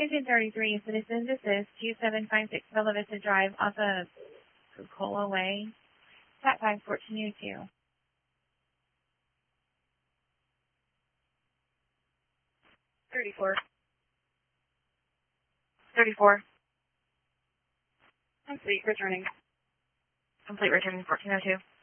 1933, Citizen Desist, 2756 Bella Vista Drive off of Coca-Cola Way, TAC 5 1402. 34. 34. Complete returning. Complete returning 1402.